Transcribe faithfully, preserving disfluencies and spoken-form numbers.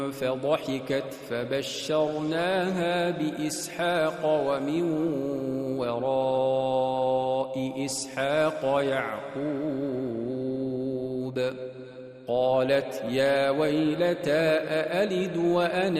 فضحكت فبشرناها بإسحاق ومن وراء إسحاق يعقوب قالت يا ويلتى أألد وأنا